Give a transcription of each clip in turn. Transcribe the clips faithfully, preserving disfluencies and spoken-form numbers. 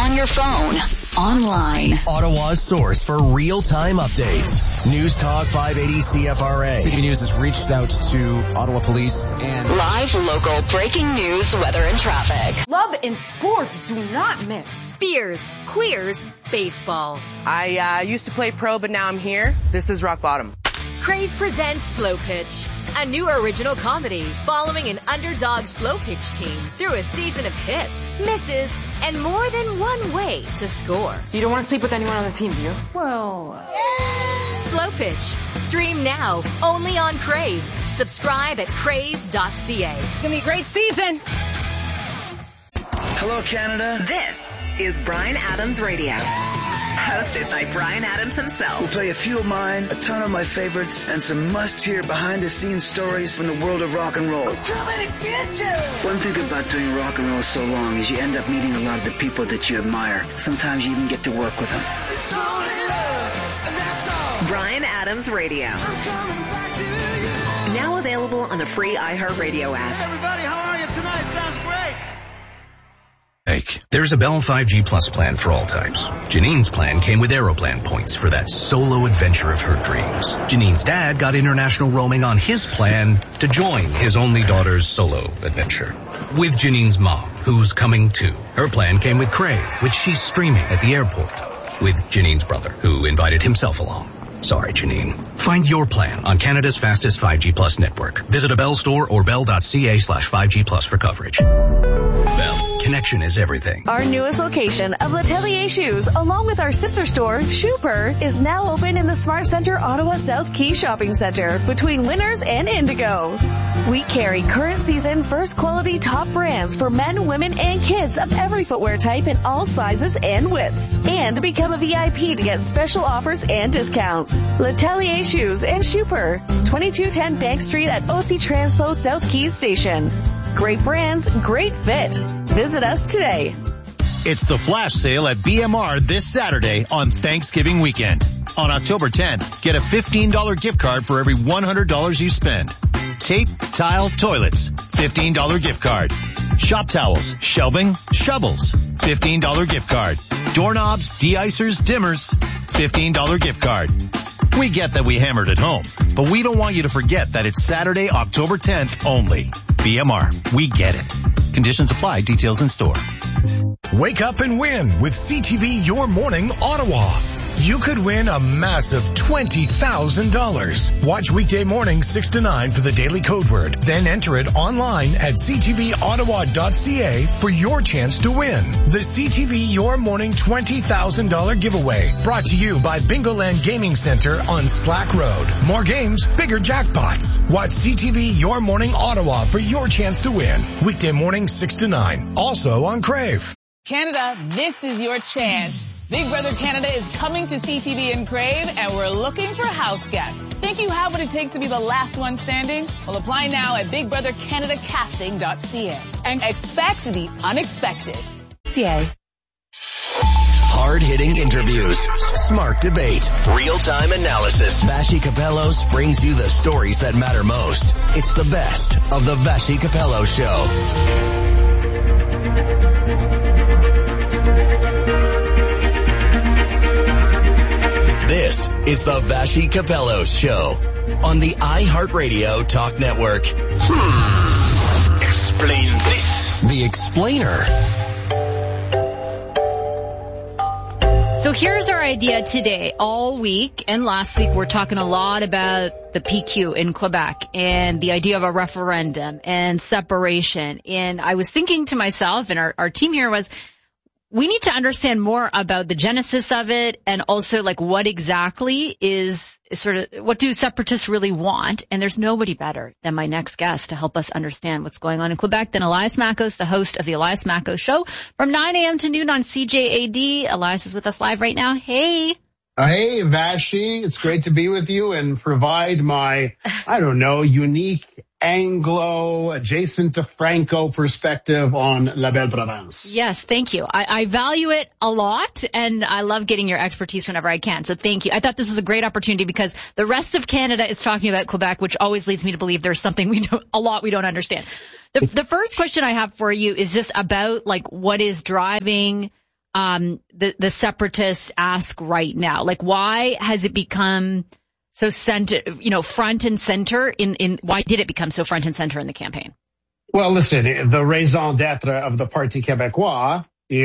on your phone, online. Ottawa's source for real-time updates. News Talk five eighty C F R A. C T V News has reached out to Ottawa Police and... Live, local, breaking news, weather, and traffic. Love and sports do not mix. Beers, queers, baseball. I uh, used to play pro, but now I'm here. This is rock bottom. Crave presents Slow Pitch, a new original comedy following an underdog slow pitch team through a season of hits, misses, and more than one way to score. You don't want to sleep with anyone on the team, do you? Well... Yeah. Slow Pitch. Stream now, only on Crave. Subscribe at crave dot c a. It's going to be a great season. Hello, Canada. This is Bryan Adams Radio. Hosted by Bryan Adams himself. We'll play a few of mine, a ton of my favorites, and some must-hear behind-the-scenes stories from the world of rock and roll. One thing about doing rock and roll so long is you end up meeting a lot of the people that you admire. Sometimes you even get to work with them. Bryan Adams Radio. Now available on the free iHeartRadio app. Everybody, how are you tonight? Sounds great. There's a Bell five G Plus plan for all types. Janine's plan came with Aeroplan points for that solo adventure of her dreams. Janine's dad got international roaming on his plan to join his only daughter's solo adventure. With Janine's mom, who's coming too. Her plan came with Crave, which she's streaming at the airport. With Janine's brother, who invited himself along. Sorry, Janine. Find your plan on Canada's fastest five G Plus network. Visit a Bell store or bell.ca slash 5G Plus for coverage. Bell, connection is everything. Our newest location of L'Atelier Shoes, along with our sister store, Shooper, is now open in the Smart Center Ottawa South Quay Shopping Center between Winners and Indigo. We carry current season first quality top brands for men, women, and kids of every footwear type in all sizes and widths. And become a V I P to get special offers and discounts. L'Atelier Shoes and Shooper, twenty-two ten Bank Street at O C Transpo South Keys Station. Great brands, great fit. Visit us today. It's the flash sale at B M R this Saturday on Thanksgiving weekend. On October tenth, get a fifteen dollars gift card for every one hundred dollars you spend. Tape, tile, toilets, fifteen dollars gift card. Shop towels, shelving, shovels, fifteen dollars gift card. Doorknobs, de-icers, dimmers, fifteen dollars gift card. We get that we hammered at home, but we don't want you to forget that it's Saturday, October tenth only. B M R, we get it. Conditions apply. Details in store. Wake up and win with C T V Your Morning Ottawa. You could win a massive twenty thousand dollars. Watch weekday morning six to nine for the daily code word. Then enter it online at c t v ottawa dot c a for your chance to win. The C T V Your Morning twenty thousand dollars giveaway. Brought to you by Bingoland Gaming Center on Slack Road. More games, bigger jackpots. Watch C T V Your Morning Ottawa for your chance to win. Weekday morning six to nine. Also on Crave. Canada, this is your chance. Big Brother Canada is coming to C T V and Crave, and we're looking for house guests. Think you have what it takes to be the last one standing? Well, apply now at big brother canada casting dot c a and expect the unexpected. C A. Hard-hitting interviews, smart debate, real-time analysis. Vassy Capellos brings you the stories that matter most. It's the best of the Vassy Capello Show. This is the Vassy Capellos Show on the iHeartRadio Talk Network. Hmm. Explain this. The Explainer. So here's our idea today. All week and last week, we're talking a lot about the P Q in Quebec and the idea of a referendum and separation. And I was thinking to myself, and our, our team here was, we need to understand more about the genesis of it and also like what exactly is, is sort of, what do separatists really want? And there's nobody better than my next guest to help us understand what's going on in Quebec than Elias Makos, the host of the Elias Makos Show from nine a.m. to noon on C J A D. Elias is with us live right now. Hey. Hey, Vassy. It's great to be with you and provide my, I don't know, unique Anglo, adjacent to Franco perspective on La Belle Province. Yes, thank you. I, I value it a lot, and I love getting your expertise whenever I can. So thank you. I thought this was a great opportunity because the rest of Canada is talking about Quebec, which always leads me to believe there's something we don't, a lot we don't understand. The, the first question I have for you is just about like what is driving um, the, the separatists ask right now? Like, why has it become so center, you know, front and center in, in, why did it become so front and center in the campaign? Well, listen, the raison d'etre of the Parti Québécois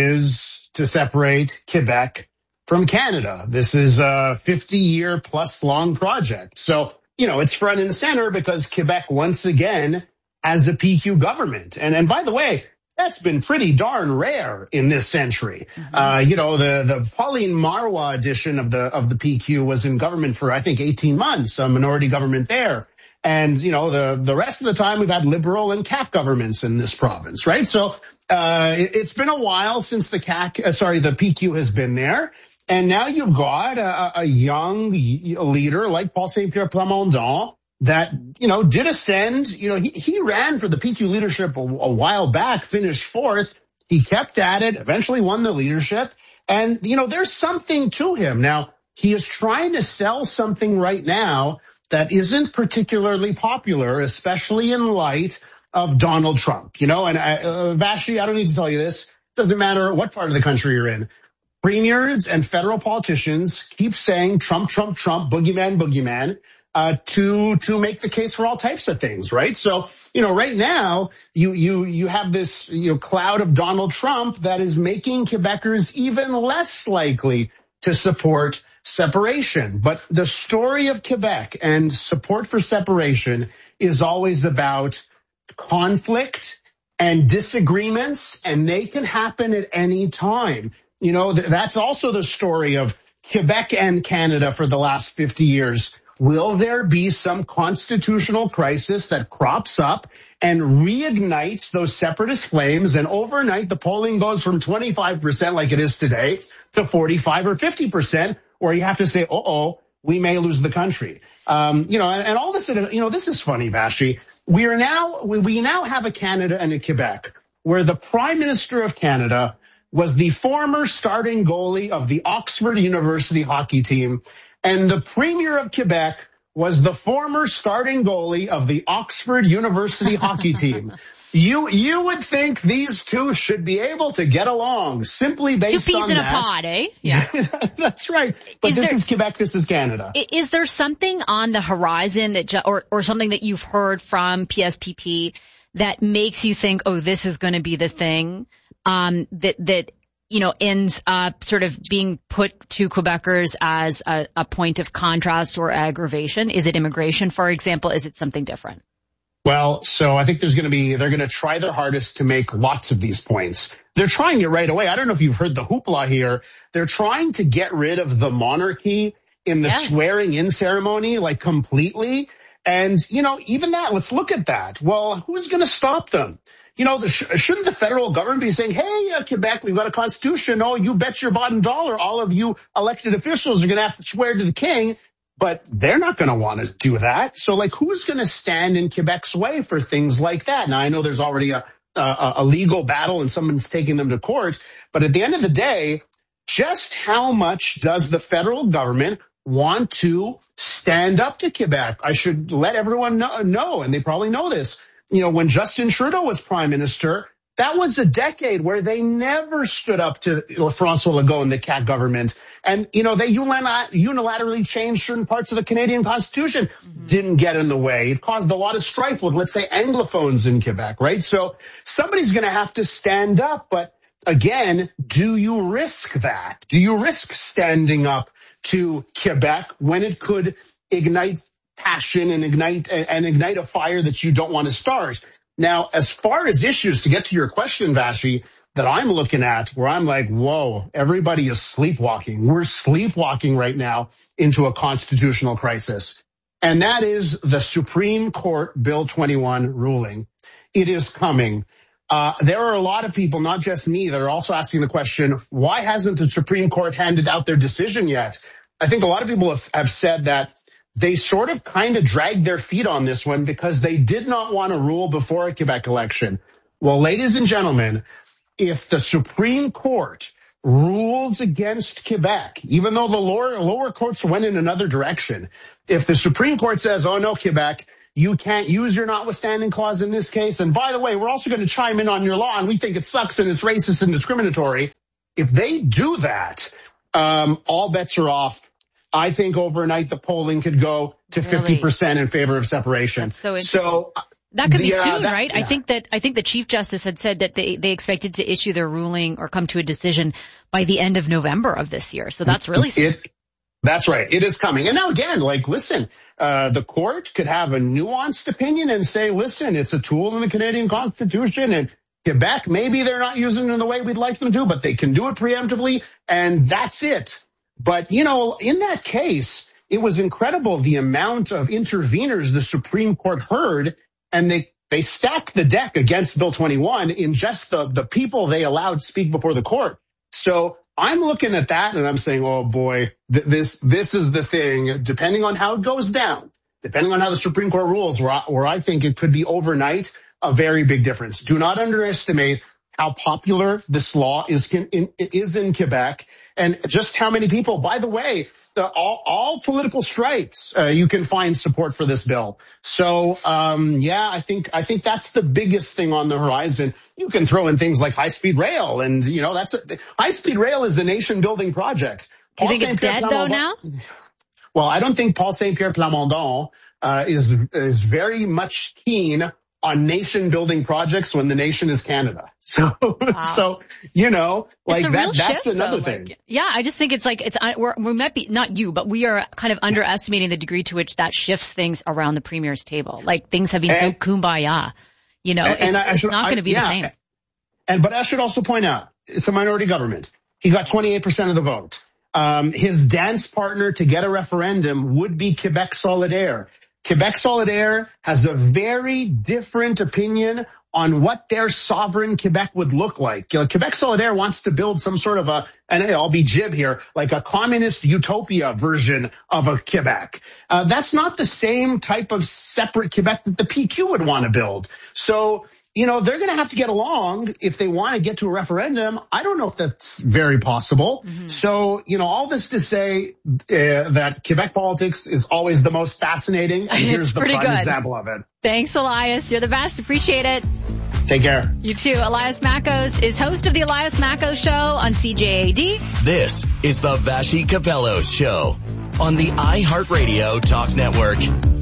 is to separate Quebec from Canada. This is a fifty year plus long project. So, you know, it's front and center because Quebec once again has a P Q government. And, and by the way, that's been pretty darn rare in this century. Mm-hmm. Uh, you know, the, the Pauline Marois edition of the, of the P Q was in government for, I think, eighteen months, a minority government there. And, you know, the, the rest of the time we've had liberal and C A Q governments in this province, right? So, uh, it, it's been a while since the C A Q, uh, sorry, the P Q has been there. And now you've got a, a young leader like Paul Saint-Pierre Plamondon that, you know, did ascend. You know, he, he ran for the P Q leadership a, a while back, finished fourth. He kept at it, eventually won the leadership. And, you know, there's something to him. Now, he is trying to sell something right now that isn't particularly popular, especially in light of Donald Trump. You know, and I, uh, Vashi, I don't need to tell you this. Doesn't matter what part of the country you're in. Premiers and federal politicians keep saying Trump, Trump, Trump, boogeyman, boogeyman, uh, to, to make the case for all types of things, right? So, you know, right now, you, you, you have this, you know, cloud of Donald Trump that is making Quebecers even less likely to support separation. But the story of Quebec and support for separation is always about conflict and disagreements, and they can happen at any time. You know, that's also the story of Quebec and Canada for the last fifty years. Will there be some constitutional crisis that crops up and reignites those separatist flames, and overnight the polling goes from twenty-five percent like it is today to forty-five or fifty percent, or you have to say, uh-oh, we may lose the country. Um, you know, and, and all this, you know, this is funny, Vashi. We are now, we, we now have a Canada and a Quebec where the Prime Minister of Canada was the former starting goalie of the Oxford University hockey team, and the Premier of Quebec was the former starting goalie of the Oxford University hockey team. You you would think these two should be able to get along simply based on that. Two peas in a pod, eh? Yeah. That's right. But is this there, is Quebec, this is Canada. Is there something on the horizon that, ju- or, or something that you've heard from P S P P that makes you think, oh, this is going to be the thing, um, that, that, you know, ends up sort of being put to Quebecers as a, a point of contrast or aggravation? Is it immigration, for example? Is it something different? Well, so I think there's going to be, they're going to try their hardest to make lots of these points. They're trying it right away. I don't know if you've heard the hoopla here. They're trying to get rid of the monarchy in the yes. swearing in ceremony, like completely. And, you know, even that, let's look at that. Well, who's going to stop them? You know, the, shouldn't the federal government be saying, hey, uh, Quebec, we've got a constitution. Oh, you bet your bottom dollar all of you elected officials are going to have to swear to the king. But they're not going to want to do that. So, like, who's going to stand in Quebec's way for things like that? Now, I know there's already a, a, a legal battle and someone's taking them to court. But at the end of the day, just how much does the federal government want to stand up to Quebec? I should let everyone know, know, and they probably know this. You know, when Justin Trudeau was prime minister, that was a decade where they never stood up to François Legault and the C A Q government. And, you know, they unilaterally changed certain parts of the Canadian Constitution. Mm-hmm. Didn't get in the way. It caused a lot of strife with, let's say, Anglophones in Quebec, right? So somebody's going to have to stand up. But again, do you risk that? Do you risk standing up to Quebec when it could ignite passion and ignite and ignite a fire that you don't want to start? Now, as far as issues, to get to your question, Vashi, that I'm looking at, where I'm like, whoa, everybody is sleepwalking. We're sleepwalking right now into a constitutional crisis. And that is the Supreme Court Bill twenty-one ruling. It is coming. Uh, there are a lot of people, not just me, that are also asking the question, why hasn't the Supreme Court handed out their decision yet? I think a lot of people have, have said that they sort of kind of dragged their feet on this one because they did not want to rule before a Quebec election. Well, ladies and gentlemen, if the Supreme Court rules against Quebec, even though the lower, lower courts went in another direction, if the Supreme Court says, oh, no, Quebec, you can't use your notwithstanding clause in this case, and by the way, we're also going to chime in on your law, and we think it sucks and it's racist and discriminatory, if they do that, um, all bets are off. I think overnight the polling could go to really? fifty percent in favor of separation. That's so interesting. So, that could be yeah, soon, that, right? Yeah. I think that I think the Chief Justice had said that they, they expected to issue their ruling or come to a decision by the end of November of this year. So that's really soon. It, that's right. It is coming. And now again, like, listen, uh, the court could have a nuanced opinion and say, listen, it's a tool in the Canadian Constitution, and Quebec, maybe they're not using it in the way we'd like them to, but they can do it preemptively, and that's it. But, you know, in that case, it was incredible the amount of interveners the Supreme Court heard, and they, they stacked the deck against Bill twenty-one in just the, the people they allowed speak before the court. So I'm looking at that and I'm saying, oh boy, th- this, this is the thing, depending on how it goes down, depending on how the Supreme Court rules, where I, where I think it could be overnight a very big difference. Do not underestimate how popular this law is in, is in Quebec, and just how many people, by the way, the, all, all political stripes, uh, you can find support for this bill. So, um, yeah, I think, I think that's the biggest thing on the horizon. You can throw in things like high-speed rail, and, you know, that's a, high-speed rail is a nation-building project. Paul Do you think it's dead, though, now? Well, I don't think Paul Saint-Pierre Plamondon, uh, is, is very much keen on nation-building projects when the nation is Canada. So, wow. so you know, like that, that's shift, another though. thing. Like, yeah, I just think it's like, it's, we're, we might be, not you, but we are kind of underestimating the degree to which that shifts things around the Premier's table. Like, things have been and, so kumbaya, you know, and, it's, and I, it's I should, not going to be I, yeah, the same. And, but I should also point out, it's a minority government. He got twenty-eight percent of the vote. Um, his dance partner to get a referendum would be Quebec Solidaire. Quebec Solidaire has a very different opinion on what their sovereign Quebec would look like. You know, Quebec Solidaire wants to build some sort of a, and I'll be jib here, like a communist utopia version of a Quebec. Uh, that's not the same type of separate Quebec that the P Q would want to build. So, you know, they're going to have to get along if they want to get to a referendum. I don't know if that's very possible. Mm-hmm. So, you know, all this to say uh, that Quebec politics is always the most fascinating. And here's the prime good. example of it. Thanks, Elias. You're the best. Appreciate it. Take care. You too. Elias Mackos is host of the Elias Mackos Show on C J A D. This is the Vassy Capellos Show on the iHeartRadio Talk Network.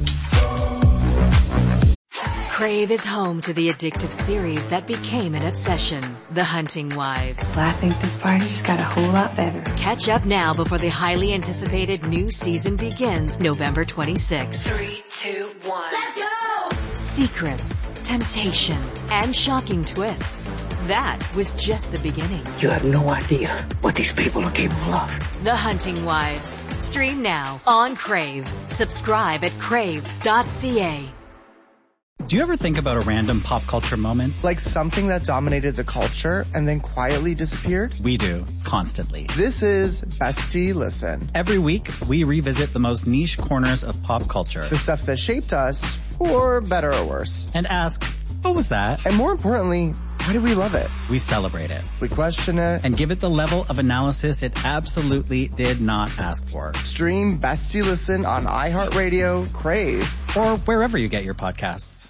Crave is home to the addictive series that became an obsession, The Hunting Wives. Well, I think this party just got a whole lot better. Catch up now before the highly anticipated new season begins November twenty-sixth. Three, two, one. Let's go! Secrets, temptation, and shocking twists. That was just the beginning. You have no idea what these people are capable of. The Hunting Wives. Stream now on Crave. Subscribe at crave dot c a. Do you ever think about a random pop culture moment? Like something that dominated the culture and then quietly disappeared? We do, constantly. This is Bestie Listen. Every week, we revisit the most niche corners of pop culture. The stuff that shaped us, for better or worse. And ask, what was that? And more importantly, why do we love it? We celebrate it. We question it. And give it the level of analysis it absolutely did not ask for. Stream Bestie Listen on iHeartRadio, Crave, or wherever you get your podcasts.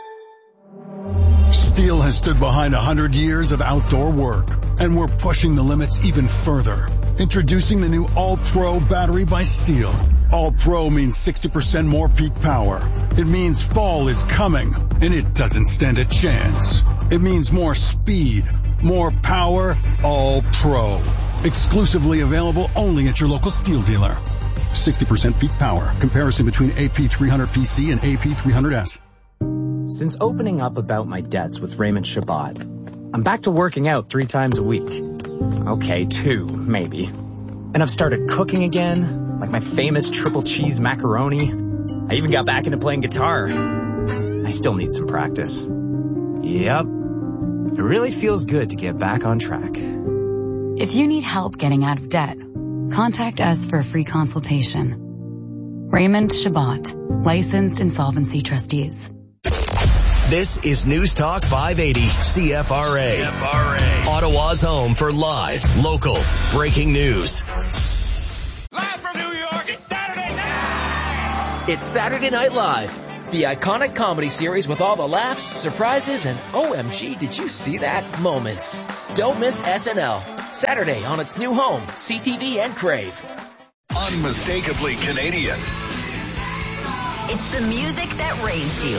Steel has stood behind one hundred years of outdoor work, and we're pushing the limits even further. Introducing the new All-Pro battery by Steel. All-Pro means sixty percent more peak power. It means fall is coming, and it doesn't stand a chance. It means more speed, more power, All-Pro. Exclusively available only at your local Steel dealer. sixty percent peak power. Comparison between A P three hundred P C and A P three hundred S. Since opening up about my debts with Raymond Shabbat, I'm back to working out three times a week. Okay, two, maybe. And I've started cooking again, like my famous triple cheese macaroni. I even got back into playing guitar. I still need some practice. Yep. It really feels good to get back on track. If you need help getting out of debt, contact us for a free consultation. Raymond Shabbat, licensed insolvency trustees. This is News Talk five eighty C F R A. C F R A. Ottawa's home for live, local, breaking news. Live from New York, it's Saturday night! It's Saturday Night Live, the iconic comedy series with all the laughs, surprises, and O M G, did you see that moments. Don't miss S N L. Saturday on its new home, C T V and Crave. Unmistakably Canadian. It's the music that raised you.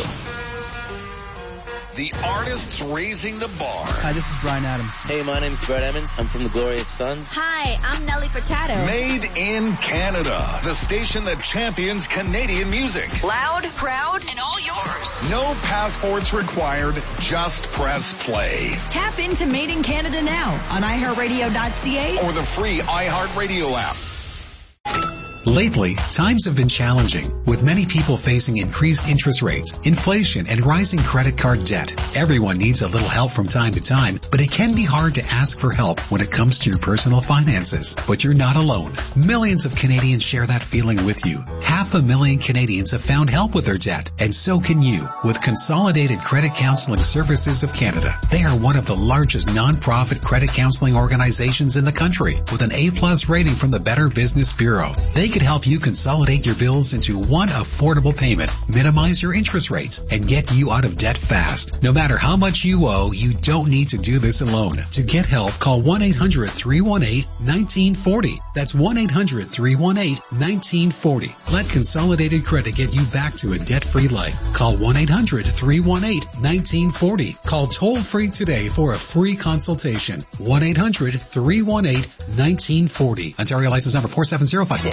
The artists raising the bar. Hi, this is Brian Adams. Hey, my name's Brett Emmons. I'm from the Glorious Sons. Hi, I'm Nelly Furtado. Made in Canada. The station that champions Canadian music. Loud, proud, and all yours. No passports required. Just press play. Tap into Made in Canada now on i heart radio dot c a or the free iHeartRadio app. Lately, times have been challenging, with many people facing increased interest rates, inflation, and rising credit card debt. Everyone needs a little help from time to time, but it can be hard to ask for help when it comes to your personal finances. But you're not alone. Millions of Canadians share that feeling with you. Half a million Canadians have found help with their debt, and so can you with Consolidated Credit Counseling Services of Canada. They are one of the largest non-profit credit counseling organizations in the country, with an A-plus rating from the Better Business Bureau. They can help you consolidate your bills into one affordable payment, minimize your interest rates, and get you out of debt fast. No matter how much you owe, you don't need to do this alone. To get help, call one eight hundred three one eight one nine four zero. That's one eight hundred three one eight one nine four zero. Let Consolidated Credit get you back to a debt-free life. Call one eight hundred three one eight one nine four zero. Call toll-free today for a free consultation. one eight hundred three one eight one nine four zero. Ontario license number four seven zero five.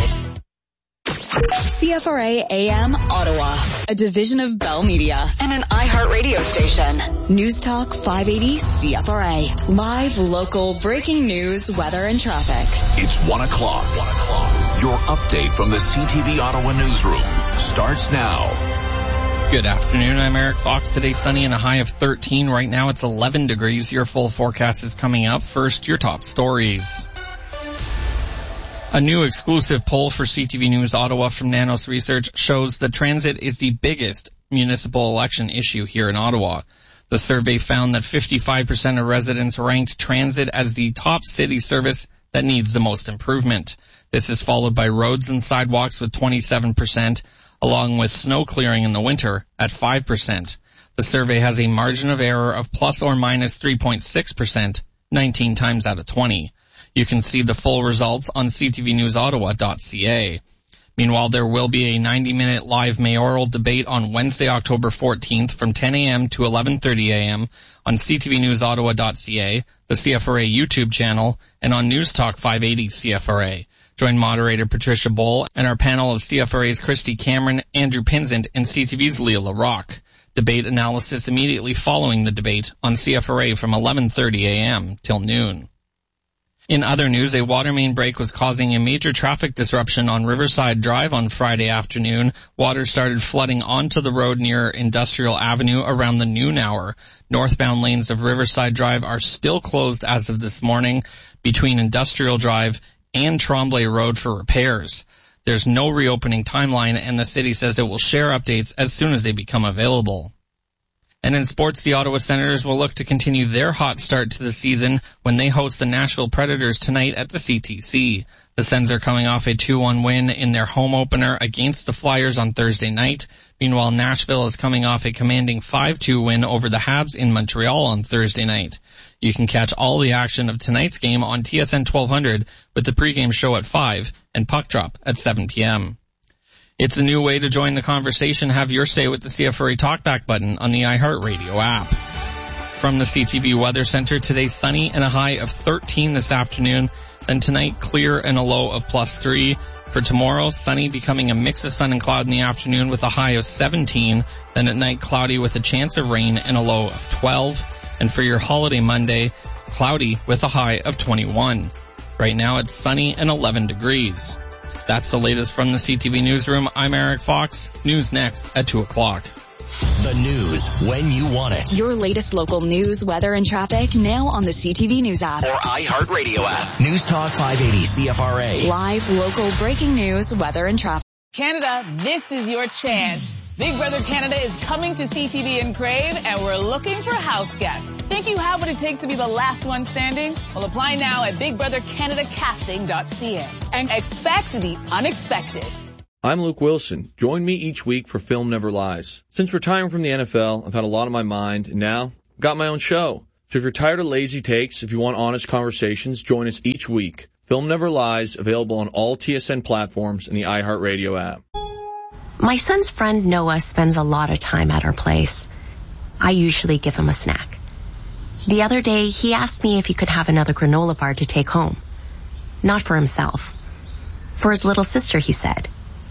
C F R A A M Ottawa, a division of Bell Media and an iHeart radio station. News Talk five eighty C F R A. Live, local, breaking news, weather, and traffic. It's one o'clock. One o'clock. Your update from the C T V Ottawa newsroom starts now. Good afternoon. I'm Eric Fox. Today sunny and a high of thirteen. Right now it's eleven degrees. Your full forecast is coming up. First, your top stories. A new exclusive poll for C T V News Ottawa from Nanos Research shows that transit is the biggest municipal election issue here in Ottawa. The survey found that fifty-five percent of residents ranked transit as the top city service that needs the most improvement. This is followed by roads and sidewalks with twenty-seven percent, along with snow clearing in the winter at five percent. The survey has a margin of error of plus or minus three point six percent, nineteen times out of twenty. You can see the full results on c t v news ottawa dot c a. Meanwhile, there will be a ninety-minute live mayoral debate on Wednesday, October fourteenth from ten a.m. to eleven thirty a.m. on c t v news ottawa dot c a, the C F R A YouTube channel, and on News Talk five eighty C F R A. Join moderator Patricia Boll and our panel of C F R A's Christy Cameron, Andrew Pinsent, and C T V's Leah LaRocque. Debate analysis immediately following the debate on C F R A from eleven thirty a.m. till noon. In other news, a water main break was causing a major traffic disruption on Riverside Drive on Friday afternoon. Water started flooding onto the road near Industrial Avenue around the noon hour. Northbound lanes of Riverside Drive are still closed as of this morning between Industrial Drive and Tremblay Road for repairs. There's no reopening timeline, and the city says it will share updates as soon as they become available. And in sports, the Ottawa Senators will look to continue their hot start to the season when they host the Nashville Predators tonight at the C T C. The Sens are coming off a two one win in their home opener against the Flyers on Thursday night. Meanwhile, Nashville is coming off a commanding five two win over the Habs in Montreal on Thursday night. You can catch all the action of tonight's game on T S N twelve hundred with the pregame show at five and puck drop at seven p.m. It's a new way to join the conversation. Have your say with the C F R A Talkback button on the iHeartRadio app. From the C T V Weather Center, today sunny and a high of thirteen this afternoon. Then tonight, clear and a low of plus three. For tomorrow, sunny becoming a mix of sun and cloud in the afternoon with a high of seventeen. Then at night, cloudy with a chance of rain and a low of twelve. And for your holiday Monday, cloudy with a high of twenty-one. Right now, it's sunny and eleven degrees. That's the latest from the C T V Newsroom. I'm Eric Fox. News next at two o'clock. The news when you want it. Your latest local news, weather, and traffic now on the C T V News app. Or iHeartRadio app. News Talk five eighty C F R A. Live, local, breaking news, weather, and traffic. Canada, this is your chance. Big Brother Canada is coming to C T V and Crave, and we're looking for house guests. Think you have what it takes to be the last one standing? Well, apply now at big brother canada casting dot c a and expect the unexpected. I'm Luke Wilson. Join me each week for Film Never Lies. Since retiring from the N F L, I've had a lot on my mind, and now I've got my own show. So if you're tired of lazy takes, if you want honest conversations, join us each week. Film Never Lies, available on all T S N platforms and the iHeartRadio app. My son's friend Noah spends a lot of time at our place. I usually give him a snack. The other day, he asked me if he could have another granola bar to take home. Not for himself. For his little sister, he said.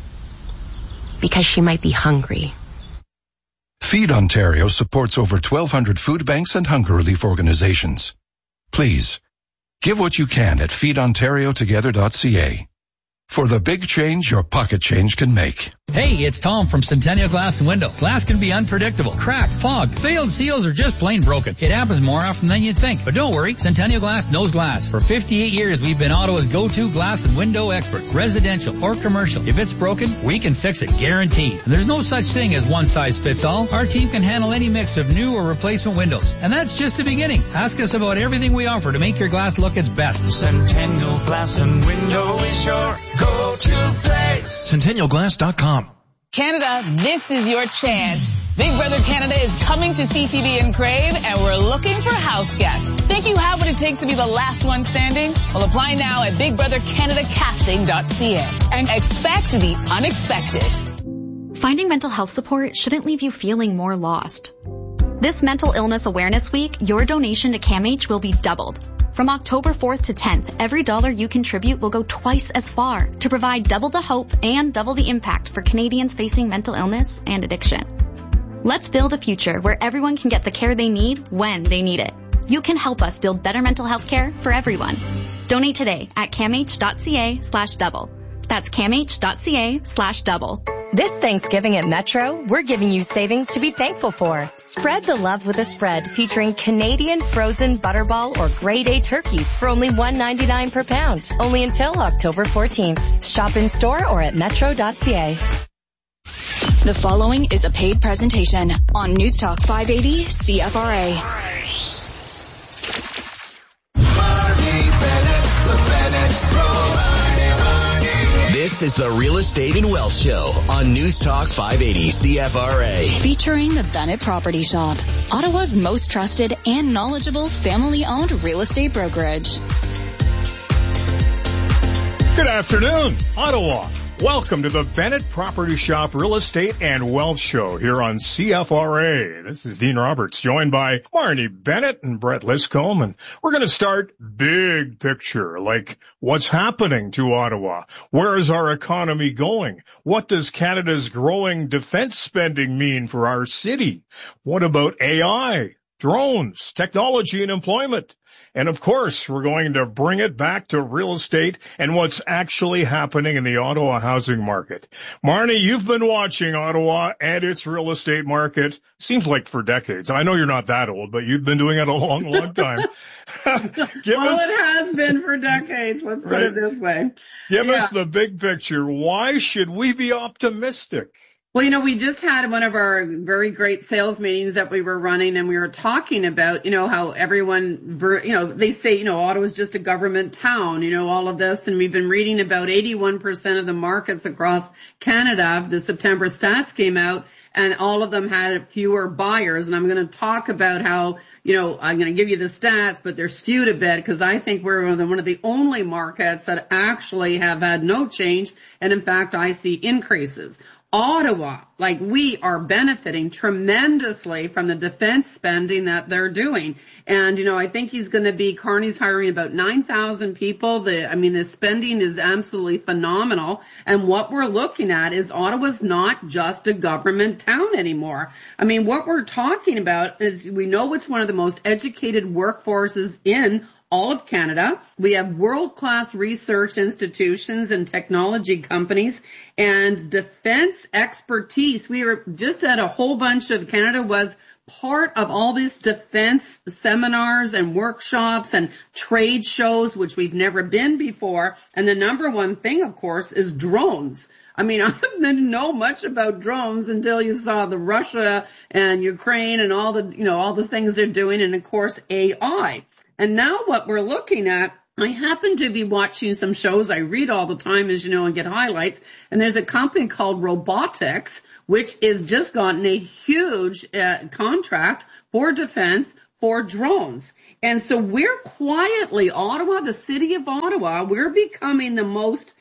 Because she might be hungry. Feed Ontario supports over twelve hundred food banks and hunger relief organizations. Please, give what you can at feed ontario together dot c a. For the big change your pocket change can make. Hey, it's Tom from Centennial Glass and Window. Glass can be unpredictable. Cracked, fogged, failed seals, or just plain broken. It happens more often than you'd think. But don't worry, Centennial Glass knows glass. For fifty-eight years, we've been Ottawa's go-to glass and window experts. Residential or commercial. If it's broken, we can fix it, guaranteed. And there's no such thing as one size fits all. Our team can handle any mix of new or replacement windows. And that's just the beginning. Ask us about everything we offer to make your glass look its best. Centennial Glass and Window is your go-to place. Centennial Glass dot com. Canada, this is your chance. Big Brother Canada is coming to C T V in Crave, and we're looking for house guests. Think you have what it takes to be the last one standing? Well, apply now at big brother canada casting dot c a and expect the unexpected. Finding mental health support shouldn't leave you feeling more lost. This Mental Illness Awareness Week, your donation to CAMH will be doubled. From October fourth to tenth, every dollar you contribute will go twice as far to provide double the hope and double the impact for Canadians facing mental illness and addiction. Let's build a future where everyone can get the care they need when they need it. You can help us build better mental health care for everyone. Donate today at camh dot c a slash double. That's camh dot c a slash double. This Thanksgiving at Metro, we're giving you savings to be thankful for. Spread the love with a spread featuring Canadian frozen butterball or grade A turkeys for only one ninety-nine per pound. Only until October fourteenth. Shop in store or at metro dot c a. The following is a paid presentation on News Talk five eighty C F R A. This is the Real Estate and Wealth Show on News Talk five eighty C F R A. Featuring the Bennett Property Shop, Ottawa's most trusted and knowledgeable family-owned real estate brokerage. Good afternoon, Ottawa. Welcome to the Bennett Property Shop Real Estate and Wealth Show here on C F R A. This is Dean Roberts, joined by Marnie Bennett and Brett Liscombe, and we're going to start big picture, like what's happening to Ottawa? Where is our economy going? What does Canada's growing defense spending mean for our city? What about A I, drones, technology, and employment? And of course, we're going to bring it back to real estate and what's actually happening in the Ottawa housing market. Marnie, you've been watching Ottawa and its real estate market, seems like for decades. I know you're not that old, but you've been doing it a long, long time. Give well, us, it has been for decades. Let's right? put it this way. Give yeah. us the big picture. Why should we be optimistic? Well, you know, we just had one of our very great sales meetings that we were running, and we were talking about, you know, how everyone, you know, they say, you know, Ottawa's just a government town, you know, all of this. And we've been reading about eighty-one percent of the markets across Canada. The September stats came out, and all of them had fewer buyers. And I'm going to talk about how, you know, I'm going to give you the stats, but they're skewed a bit because I think we're one of, the, one of the only markets that actually have had no change. And in fact, I see increases. Ottawa, like we are benefiting tremendously from the defense spending that they're doing. And, you know, I think he's going to be, Carney's hiring about nine thousand people. The, I mean, the spending is absolutely phenomenal. And what we're looking at is Ottawa's not just a government town anymore. I mean, what we're talking about is we know it's one of the most educated workforces in all of Canada. We have world-class research institutions and technology companies and defense expertise. We were just at a whole bunch of, Canada was part of all these defense seminars and workshops and trade shows, which we've never been before. And the number one thing, of course, is drones. I mean, I didn't know much about drones until you saw the Russia and Ukraine and all the, you know, all the things they're doing, and of course A I. And now what we're looking at, I happen to be watching some shows I read all the time, as you know, and get highlights. And there's a company called Robotics, which has just gotten a huge uh, contract for defense for drones. And so we're quietly, Ottawa, the city of Ottawa, we're becoming the most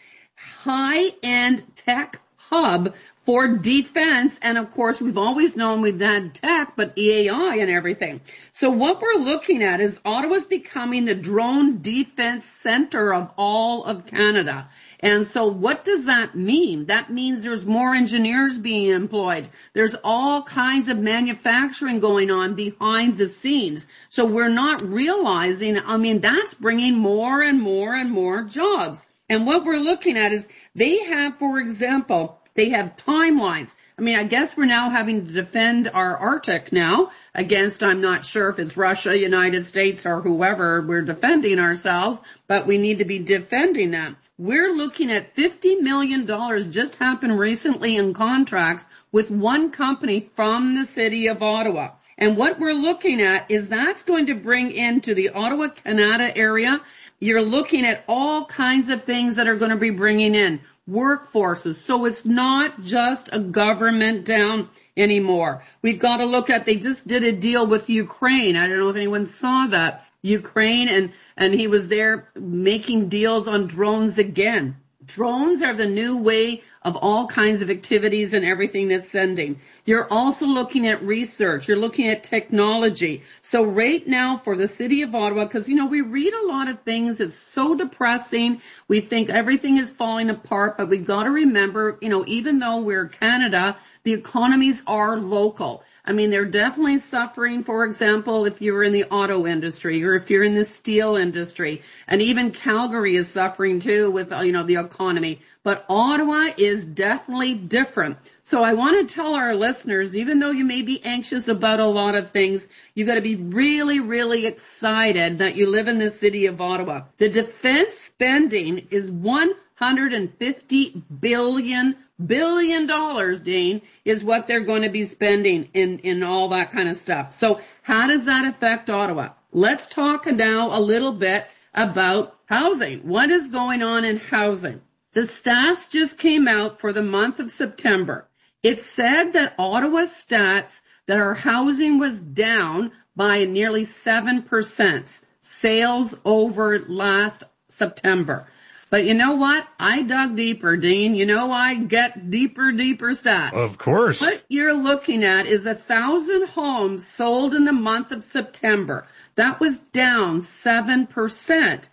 high-end tech hub for defense. And of course, we've always known we've had tech, but A I and everything. So what we're looking at is Ottawa's becoming the drone defense center of all of Canada. And so what does that mean? That means there's more engineers being employed. There's all kinds of manufacturing going on behind the scenes. So we're not realizing, I mean, that's bringing more and more and more jobs. And what we're looking at is they have, for example, they have timelines. I mean, I guess we're now having to defend our Arctic now against, I'm not sure if it's Russia, United States, or whoever we're defending ourselves, but we need to be defending them. We're looking at fifty million dollars just happened recently in contracts with one company from the city of Ottawa. And what we're looking at is that's going to bring into the Ottawa, Canada area. You're looking at all kinds of things that are going to be bringing in workforces. So it's not just a government down anymore. We've got to look at, they just did a deal with Ukraine. I don't know if anyone saw that. Ukraine, and, and he was there making deals on drones again. Drones are the new way of all kinds of activities and everything that's sending. You're also looking at research. You're looking at technology. So right now for the city of Ottawa, because, you know, we read a lot of things. It's so depressing. We think everything is falling apart, but we've got to remember, you know, even though we're Canada, the economies are local. I mean, they're definitely suffering, for example, if you're in the auto industry or if you're in the steel industry. And even Calgary is suffering too with, you know, the economy. But Ottawa is definitely different. So I want to tell our listeners, even though you may be anxious about a lot of things, you got to be really, really excited that you live in the city of Ottawa. The defense spending is one hundred fifty billion billion dollars, Dean, is what they're going to be spending in, in all that kind of stuff. So how does that affect Ottawa? Let's talk now a little bit about housing. What is going on in housing? The stats just came out for the month of September. It said that Ottawa stats that our housing was down by nearly seven percent. Sales over last September. But you know what? I dug deeper, Dean. You know I get deeper, deeper stats. Of course. What you're looking at is a thousand homes sold in the month of September. That was down seven percent.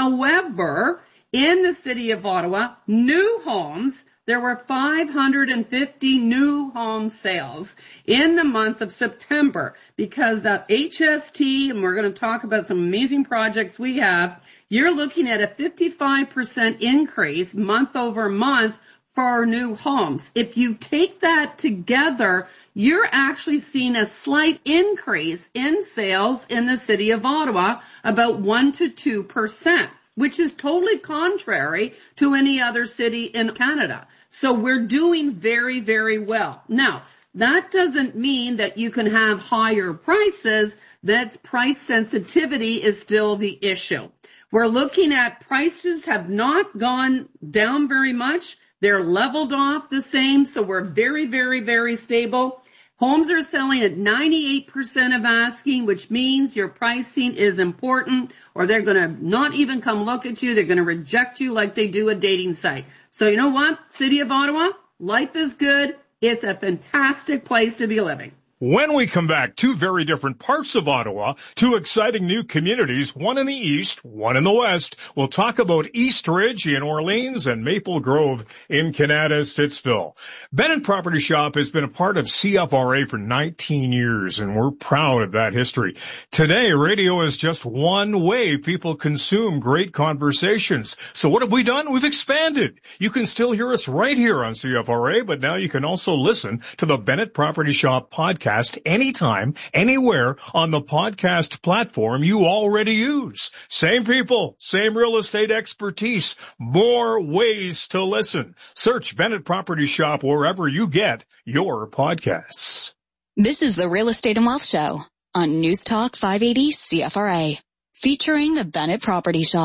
However, in the city of Ottawa, new homes, there were five hundred fifty new home sales in the month of September because the H S T, and we're going to talk about some amazing projects we have, you're looking at a fifty-five percent increase month over month for our new homes. If you take that together, you're actually seeing a slight increase in sales in the city of Ottawa, about one to two percent, which is totally contrary to any other city in Canada. So we're doing very, very well. Now, that doesn't mean that you can have higher prices. That's price sensitivity is still the issue. We're looking at prices have not gone down very much. They're leveled off the same, so we're very, very, very stable. Homes are selling at ninety-eight percent of asking, which means your pricing is important, or they're going to not even come look at you. They're going to reject you like they do a dating site. So you know what? City of Ottawa, life is good. It's a fantastic place to be living. When we come back, two very different parts of Ottawa, two exciting new communities, one in the east, one in the west. We'll talk about East Ridge in Orleans and Maple Grove in Canada, Stittsville. Bennett Property Shop has been a part of C F R A for nineteen years, and we're proud of that history. Today, radio is just one way people consume great conversations. So what have we done? We've expanded. You can still hear us right here on C F R A, but now you can also listen to the Bennett Property Shop podcast anytime, anywhere on the podcast platform you already use. Same people, same real estate expertise, more ways to listen. Search Bennett Property Shop wherever you get your podcasts. This is the Real Estate and Wealth Show on News Talk five eighty C F R A, featuring the Bennett Property Shop.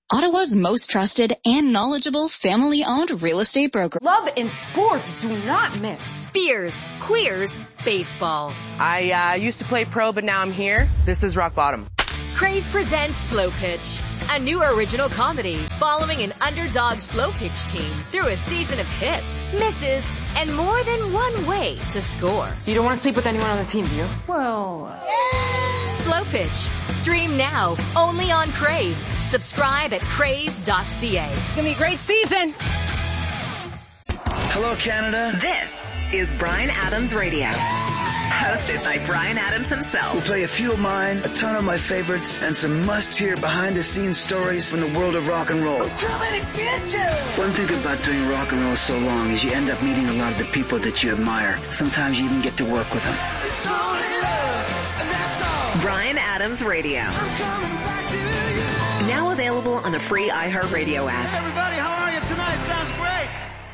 Ottawa's most trusted and knowledgeable family-owned real estate broker. Love and sports do not mix. Beers, queers, baseball. I uh, used to play pro, but now I'm here. This is rock bottom. Crave presents Slow Pitch, a new original comedy following an underdog slow pitch team through a season of hits, misses, and more than one way to score. You don't want to sleep with anyone on the team, do you? Well... Uh... Slow Pitch. Stream now, only on Crave. Subscribe at crave dot c a. It's going to be a great season. Hello, Canada. This is Bryan Adams Radio. Hosted by Bryan Adams himself. We'll play a few of mine, a ton of my favorites, and some must-hear behind-the-scenes stories from the world of rock and roll. I'm coming to get you! One thing about doing rock and roll so long is you end up meeting a lot of the people that you admire. Sometimes you even get to work with them. It's only love, and that's all. Bryan Adams Radio. I'm coming back to you. Now available on the free iHeartRadio app. Hey, everybody, how are you tonight? Sounds great.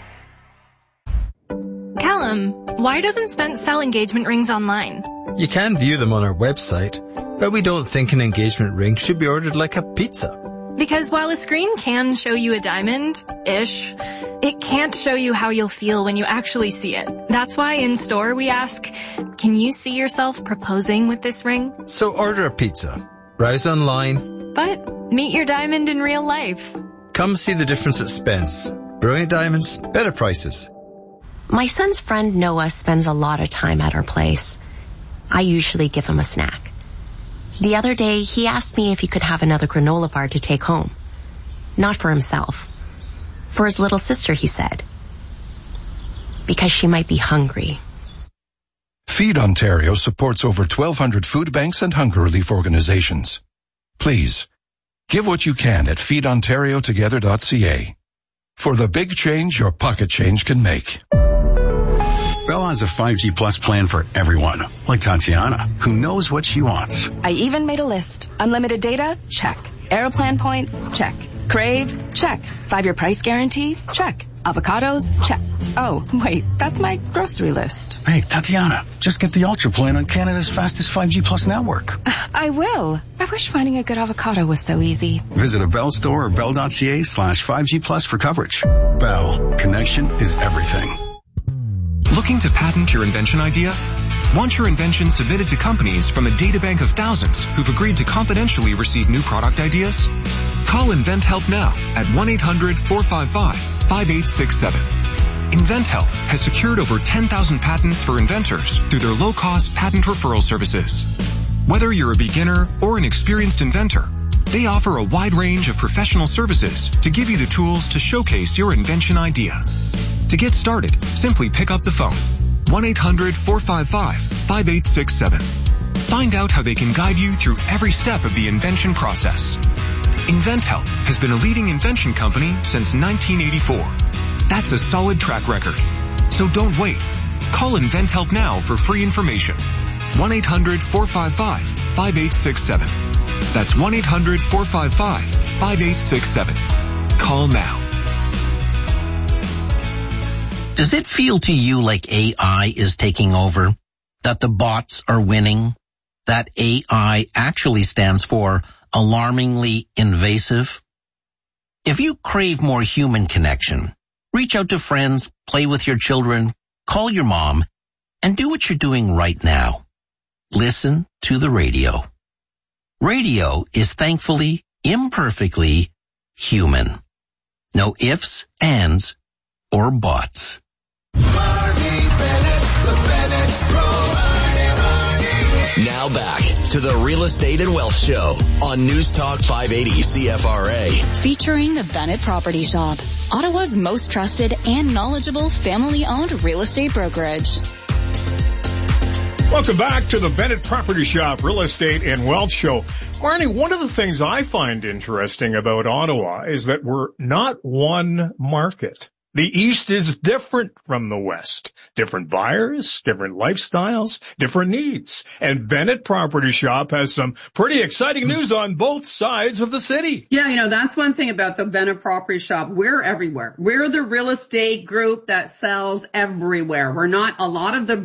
Callum, why doesn't Spence sell engagement rings online? You can view them on our website, but we don't think an engagement ring should be ordered like a pizza. Because while a screen can show you a diamond-ish, it can't show you how you'll feel when you actually see it. That's why in store we ask, can you see yourself proposing with this ring? So order a pizza, browse online, but meet your diamond in real life. Come see the difference at Spence. Brilliant diamonds, better prices. My son's friend Noah spends a lot of time at our place. I usually give him a snack. The other day, he asked me if he could have another granola bar to take home. Not for himself. For his little sister, he said. Because she might be hungry. Feed Ontario supports over twelve hundred food banks and hunger relief organizations. Please, give what you can at feed ontario together dot c a. For the big change your pocket change can make. Bell has a five G Plus plan for everyone, like Tatiana, who knows what she wants. I even made a list. Unlimited data? Check. Aeroplan points? Check. Crave? Check. Five-year price guarantee? Check. Avocados? Check. Oh, wait, that's my grocery list. Hey, Tatiana, just get the Ultra plan on Canada's fastest five G Plus network. I will. I wish finding a good avocado was so easy. Visit a Bell store or bell dot c a slash five G Plus for coverage. Bell. Connection is everything. Looking to patent your invention idea? Want your invention submitted to companies from a databank of thousands who've agreed to confidentially receive new product ideas? Call InventHelp now at one eight hundred four five five five eight six seven. InventHelp has secured over ten thousand patents for inventors through their low-cost patent referral services. Whether you're a beginner or an experienced inventor, they offer a wide range of professional services to give you the tools to showcase your invention idea. To get started, simply pick up the phone, one eight hundred four five five five eight six seven. Find out how they can guide you through every step of the invention process. InventHelp has been a leading invention company since nineteen eighty-four. That's a solid track record. So don't wait. Call InventHelp now for free information. one eight hundred four five five five eight six seven. That's one eight hundred four five five five eight six seven. Call now. Does it feel to you like A I is taking over? That the bots are winning? That A I actually stands for alarmingly invasive? If you crave more human connection, reach out to friends, play with your children, call your mom, and do what you're doing right now. Listen to the radio. Radio is thankfully, imperfectly human. No ifs, ands, or buts. Now back to the Real Estate and Wealth Show on News Talk five eighty C F R A. Featuring the Bennett Property Shop, Ottawa's most trusted and knowledgeable family-owned real estate brokerage. Welcome back to the Bennett Property Shop Real Estate and Wealth Show. Marnie, one of the things I find interesting about Ottawa is that we're not one market. The East is different from the West. Different buyers, different lifestyles, different needs. And Bennett Property Shop has some pretty exciting news on both sides of the city. Yeah, you know, that's one thing about the Bennett Property Shop. We're everywhere. We're the real estate group that sells everywhere. We're not, a lot of the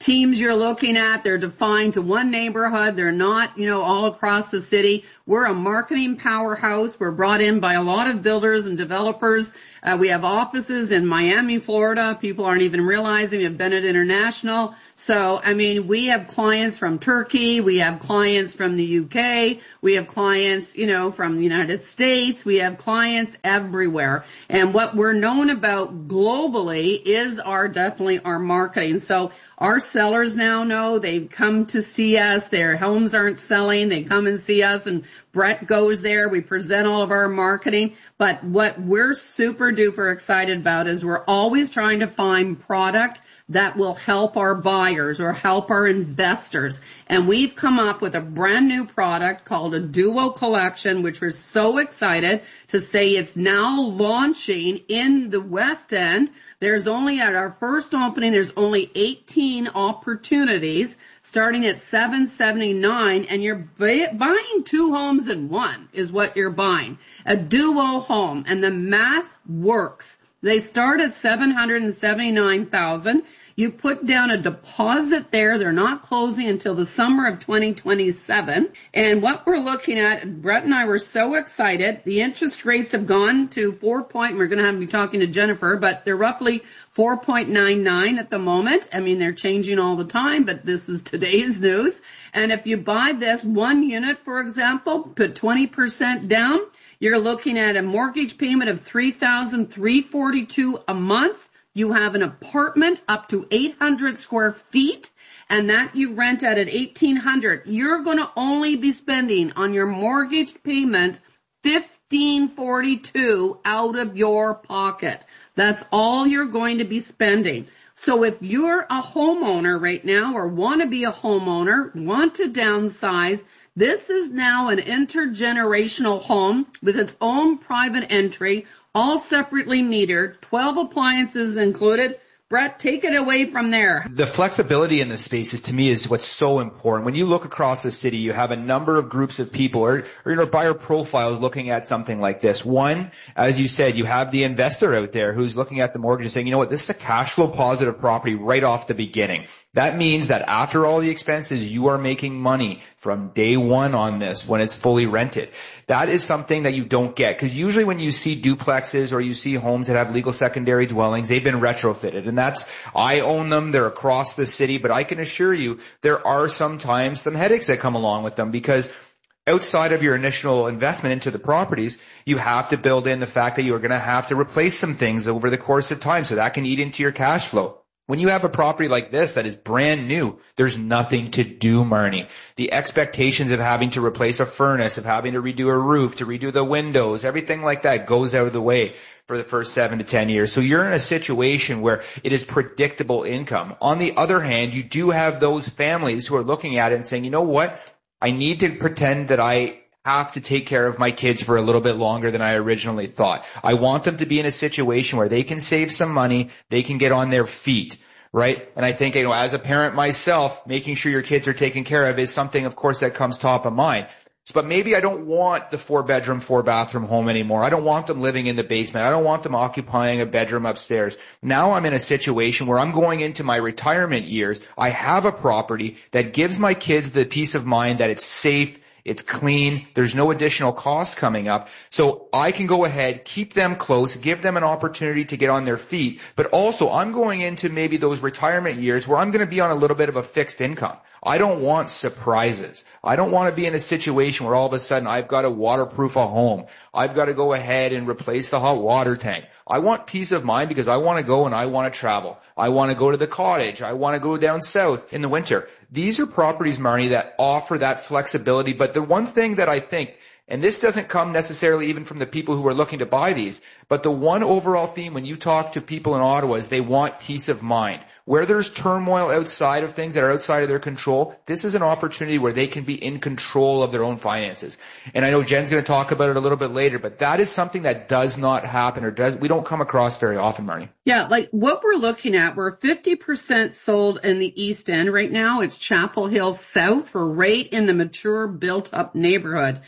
teams you're looking at, they're defined to one neighborhood. They're not, you know, all across the city. We're a marketing powerhouse. We're brought in by a lot of builders and developers. Uh, we have offices in Miami, Florida. People aren't even realizing we have Bennett International. So, I mean, we have clients from Turkey. We have clients from the U K. We have clients, you know, from the United States. We have clients everywhere. And what we're known about globally is our, definitely our marketing. So our sellers now know they've come to see us. Their homes aren't selling. They come and see us, and Brett goes there. We present all of our marketing. But what we're super duper excited about is we're always trying to find product that will help our buyers or help our investors. And we've come up with a brand new product called a Duo Collection, which we're so excited to say it's now launching in the West End. There's only, at our first opening, there's only eighteen opportunities starting at seven seventy-nine, and you're buying two homes in one is what you're buying. A duo home, and the math works. They start at seven hundred seventy-nine thousand dollars. You put down a deposit there. They're not closing until the summer of twenty twenty-seven. And what we're looking at, Brett and I were so excited. The interest rates have gone to four point, we're going to have to be talking to Jennifer, but they're roughly four point nine nine at the moment. I mean, they're changing all the time, but this is today's news. And if you buy this one unit, for example, put twenty percent down, you're looking at a mortgage payment of three thousand three hundred forty-two dollars a month. You have an apartment up to eight hundred square feet, and that you rent at at eighteen hundred. You're going to only be spending on your mortgage payment fifteen forty-two out of your pocket. That's all you're going to be spending. So if you're a homeowner right now, or want to be a homeowner, want to downsize, this is now an intergenerational home with its own private entry, all separately metered, twelve appliances included. Brett, take it away from there. The flexibility in the spaces, to me, is what's so important. When you look across the city, you have a number of groups of people, or, or you know, buyer profiles looking at something like this. One, as you said, you have the investor out there who's looking at the mortgage and saying, you know what, this is a cash flow positive property right off the beginning. That means that after all the expenses, you are making money from day one on this when it's fully rented. That is something that you don't get, because usually when you see duplexes or you see homes that have legal secondary dwellings, they've been retrofitted. And that's, I own them, they're across the city, but I can assure you there are sometimes some headaches that come along with them, because outside of your initial investment into the properties, you have to build in the fact that you're going to have to replace some things over the course of time, so that can eat into your cash flow. When you have a property like this that is brand new, there's nothing to do, Marnie. The expectations of having to replace a furnace, of having to redo a roof, to redo the windows, everything like that goes out of the way for the first seven to ten years. So you're in a situation where it is predictable income. On the other hand, you do have those families who are looking at it and saying, you know what? I need to pretend that I have to take care of my kids for a little bit longer than I originally thought. I want them to be in a situation where they can save some money, they can get on their feet, right? And I think, you know, as a parent myself, making sure your kids are taken care of is something, of course, that comes top of mind. But maybe I don't want the four bedroom, four bathroom home anymore. I don't want them living in the basement. I don't want them occupying a bedroom upstairs. Now I'm in a situation where I'm going into my retirement years. I have a property that gives my kids the peace of mind that it's safe, it's clean, there's no additional cost coming up. So I can go ahead, keep them close, give them an opportunity to get on their feet. But also I'm going into maybe those retirement years where I'm going to be on a little bit of a fixed income. I don't want surprises. I don't want to be in a situation where all of a sudden I've got to waterproof a home. I've got to go ahead and replace the hot water tank. I want peace of mind because I want to go and I want to travel. I want to go to the cottage. I want to go down south in the winter. These are properties, Marnie, that offer that flexibility. But the one thing that I think, and this doesn't come necessarily even from the people who are looking to buy these, but the one overall theme when you talk to people in Ottawa is they want peace of mind. Where there's turmoil outside of things that are outside of their control, this is an opportunity where they can be in control of their own finances. And I know Jen's going to talk about it a little bit later, but that is something that does not happen or does we don't come across very often, Marnie. Yeah, like what we're looking at, we're fifty percent sold in the East End right now. It's Chapel Hill South. We're right in the mature, built-up neighborhood. And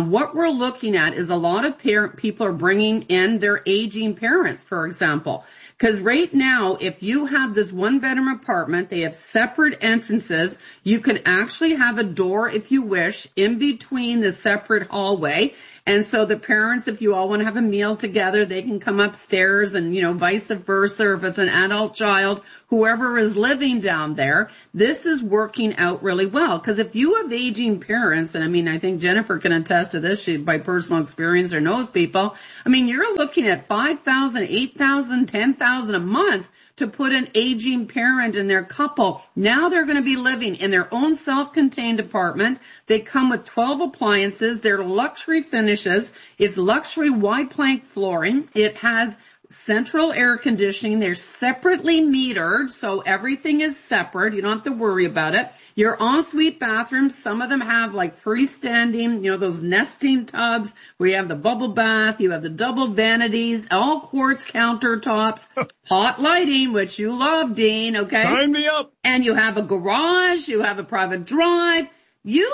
what we're looking at is a lot of parent people are bringing in their aging parents, for example. Because right now, if you have this one-bedroom apartment, they have separate entrances. You can actually have a door, if you wish, in between the separate hallway. And so the parents, if you all want to have a meal together, they can come upstairs and, you know, vice versa. Or if it's an adult child, whoever is living down there, this is working out really well. Because if you have aging parents, and I mean, I think Jennifer can attest to this, she by personal experience or knows people. I mean, you're looking at five thousand dollars, eight thousand dollars, ten thousand dollars a month to put an aging parent in their couple. Now they're going to be living in their own self-contained apartment. They come with twelve appliances. They're luxury finishes. It's luxury wide plank flooring. It has central air conditioning. They're separately metered, so everything is separate. You don't have to worry about it. Your ensuite bathrooms, some of them have like freestanding, you know, those nesting tubs where you have the bubble bath, you have the double vanities, all quartz countertops, hot lighting, which you love, Dean, okay? Sign me up. And you have a garage, you have a private drive. You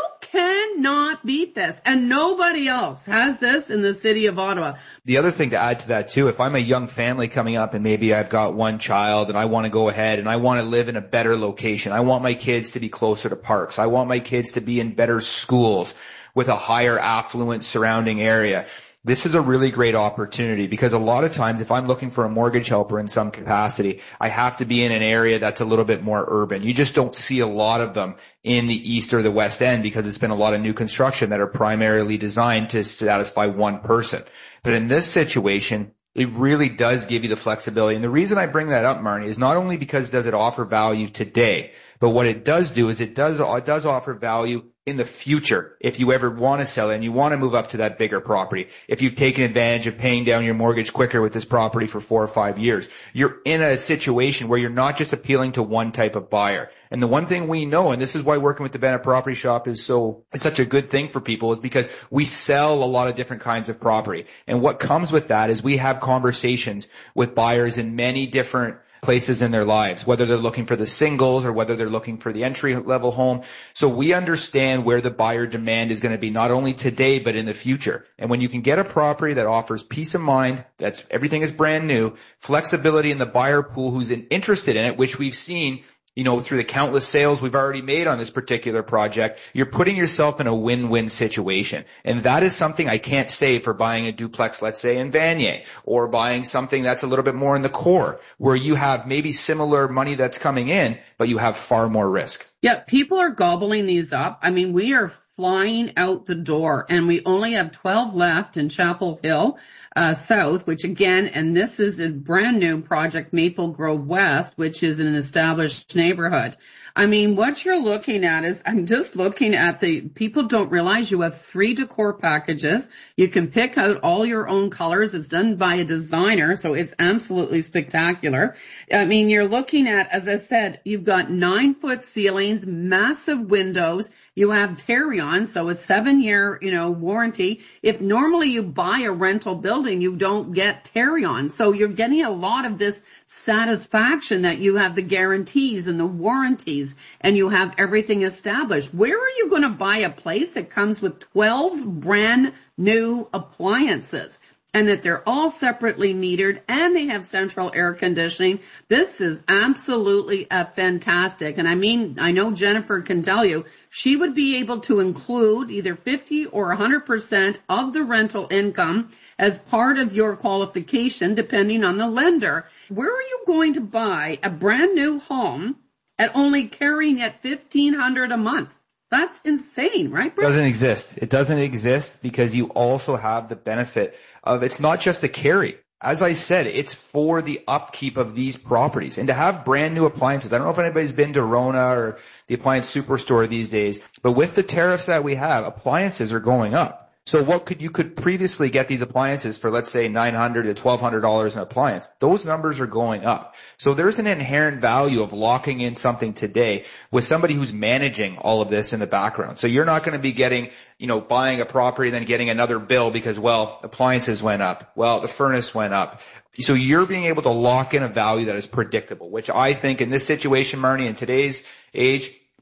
cannot beat this, and nobody else has this in the city of Ottawa. The other thing to add to that too, if I'm a young family coming up and maybe I've got one child and I want to go ahead and I want to live in a better location, I want my kids to be closer to parks, I want my kids to be in better schools with a higher affluent surrounding area. This is a really great opportunity because a lot of times if I'm looking for a mortgage helper in some capacity, I have to be in an area that's a little bit more urban. You just don't see a lot of them in the east or the west end because it's been a lot of new construction that are primarily designed to satisfy one person. But in this situation, it really does give you the flexibility. And the reason I bring that up, Marnie, is not only because does it offer value today, but what it does do is it does, it does offer value in the future, if you ever want to sell it and you want to move up to that bigger property, if you've taken advantage of paying down your mortgage quicker with this property for four or five years, you're in a situation where you're not just appealing to one type of buyer. And the one thing we know, and this is why working with the Bennett Property Shop is so, it's such a good thing for people, is because we sell a lot of different kinds of property. And what comes with that is we have conversations with buyers in many different places in their lives, whether they're looking for the singles or whether they're looking for the entry level home. So we understand where the buyer demand is going to be not only today, but in the future. And when you can get a property that offers peace of mind, that's everything is brand new, flexibility in the buyer pool who's interested in it, which we've seen, you know, through the countless sales we've already made on this particular project, you're putting yourself in a win-win situation. And that is something I can't say for buying a duplex, let's say in Vanier, or buying something that's a little bit more in the core, where you have maybe similar money that's coming in, but you have far more risk. Yeah, people are gobbling these up. I mean, we are flying out the door, and we only have twelve left in Chapel Hill uh South, which again, and this is a brand new project, Maple Grove West, which is an established neighborhood. I mean, what you're looking at is, I'm just looking at the, people don't realize you have three decor packages. You can pick out all your own colors. It's done by a designer, so it's absolutely spectacular. I mean, you're looking at, as I said, you've got nine foot ceilings, massive windows. You have Tarion, so a seven year, you know, warranty. If normally you buy a rental building, you don't get Tarion. So you're getting a lot of this satisfaction that you have the guarantees and the warranties and you have everything established. Where are you going to buy a place that comes with twelve brand new appliances and that they're all separately metered and they have central air conditioning? This is absolutely a fantastic. And I mean, I know Jennifer can tell you, she would be able to include either fifty or one hundred percent of the rental income as part of your qualification, depending on the lender. Where are you going to buy a brand new home at only carrying at fifteen hundred dollars a month? That's insane, right, Brett? It doesn't exist. It doesn't exist because you also have the benefit of, it's not just a carry. As I said, it's for the upkeep of these properties. And to have brand new appliances, I don't know if anybody's been to Rona or the appliance superstore these days, but with the tariffs that we have, appliances are going up. So what could you could previously get these appliances for, let's say nine hundred to twelve hundred dollars an appliance. Those numbers are going up. So there's an inherent value of locking in something today with somebody who's managing all of this in the background. So you're not going to be getting, you know, buying a property and then getting another bill because, well, appliances went up. Well, the furnace went up. So you're being able to lock in a value that is predictable, which I think in this situation, Marnie, in today's age,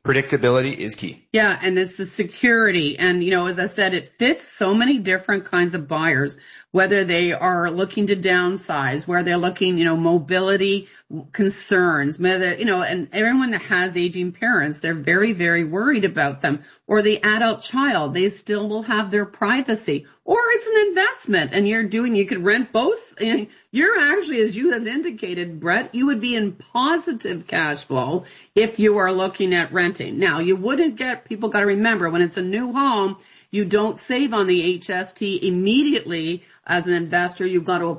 Predictability is key. Yeah, and it's the security. And, you know, as I said, it fits so many different kinds of buyers, whether they are looking to downsize, where they're looking, you know, mobility concerns, whether, you know, and everyone that has aging parents, they're very, very worried about them. Or the adult child, they still will have their privacy. Or it's an investment and you're doing, you could rent both. And you're actually, as you have indicated, Brett, you would be in positive cash flow if you are looking at renting. Now, you wouldn't get, people got to remember, when it's a new home, you don't save on the H S T immediately as an investor. You've got to